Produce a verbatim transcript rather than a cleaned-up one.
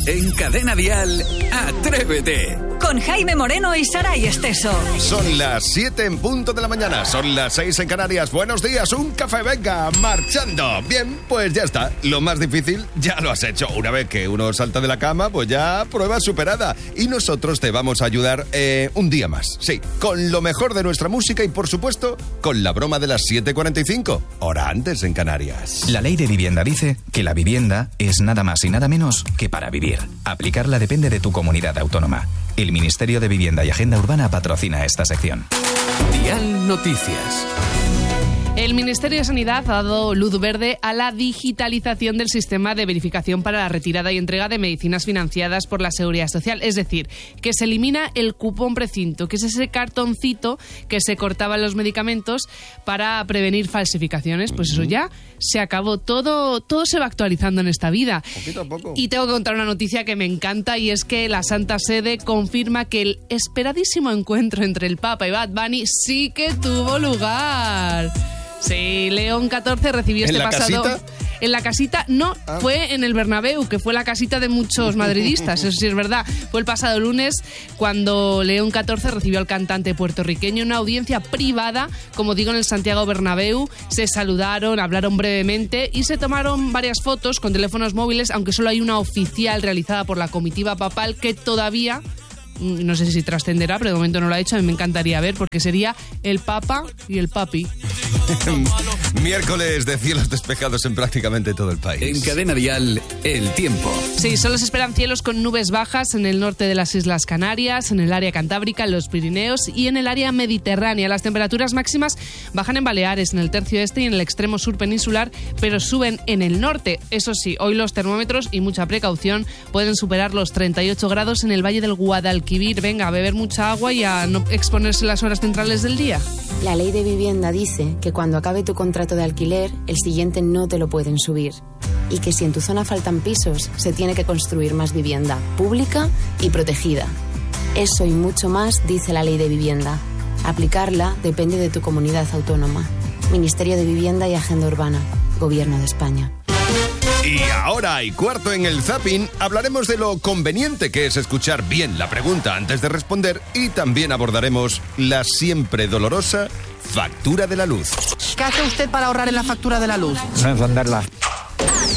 En Cadena Dial, Atrévete. Con Jaime Moreno y Saray Esteso. Son las siete en punto de la mañana, son las seis en Canarias. Buenos días, un café, venga, marchando. Bien, pues ya está. Lo más difícil ya lo has hecho. Una vez que uno salta de la cama, pues ya prueba superada. Y nosotros te vamos a ayudar eh, un día más. Sí, con lo mejor de nuestra música y, por supuesto, con la broma de las siete cuarenta y cinco, hora antes en Canarias. La ley de vivienda dice que la vivienda es nada más y nada menos que para vivir. Aplicarla depende de tu comunidad autónoma. El Ministerio de Vivienda y Agenda Urbana patrocina esta sección. Dial Noticias. El Ministerio de Sanidad ha dado luz verde a la digitalización del sistema de verificación para la retirada y entrega de medicinas financiadas por la Seguridad Social. Es decir, que se elimina el cupón precinto, que es ese cartoncito que se cortaba en los medicamentos para prevenir falsificaciones. Pues eso ya se acabó. Todo, todo se va actualizando en esta vida. Poquito a poco. Y tengo que contar una noticia que me encanta, y es que la Santa Sede confirma que el esperadísimo encuentro entre el Papa y Bad Bunny sí que tuvo lugar. Sí, León catorce recibió este pasado... ¿En la casita? En la casita, no, ah. fue en el Bernabéu, que fue la casita de muchos madridistas, eso sí es verdad. Fue el pasado lunes cuando León catorce recibió al cantante puertorriqueño en una audiencia privada, como digo, en el Santiago Bernabéu. Se saludaron, hablaron brevemente y se tomaron varias fotos con teléfonos móviles, aunque solo hay una oficial realizada por la comitiva papal que todavía... no sé si trascenderá, pero de momento no lo ha hecho. A mí me encantaría ver, porque sería el Papa y el Papi. Miércoles de cielos despejados en prácticamente todo el país. En Cadena Dial, el tiempo. Sí, solo se esperan cielos con nubes bajas en el norte de las Islas Canarias, en el área cantábrica, en los Pirineos y en el área mediterránea. Las temperaturas máximas bajan en Baleares, en el tercio este y en el extremo sur peninsular, pero suben en el norte. Eso sí, hoy los termómetros, y mucha precaución, pueden superar los treinta y ocho grados en el Valle del Guadalquivir. Venga, a beber mucha agua y a no exponerse las horas centrales del día. La ley de vivienda dice que cuando acabe tu contrato de alquiler, el siguiente no te lo pueden subir. Y que si en tu zona faltan pisos, se tiene que construir más vivienda pública y protegida. Eso y mucho más dice la ley de vivienda. Aplicarla depende de tu comunidad autónoma. Ministerio de Vivienda y Agenda Urbana. Gobierno de España. Y ahora, y cuarto en el zapping, hablaremos de lo conveniente que es escuchar bien la pregunta antes de responder, y también abordaremos la siempre dolorosa factura de la luz. ¿Qué hace usted para ahorrar en la factura de la luz? No encenderla.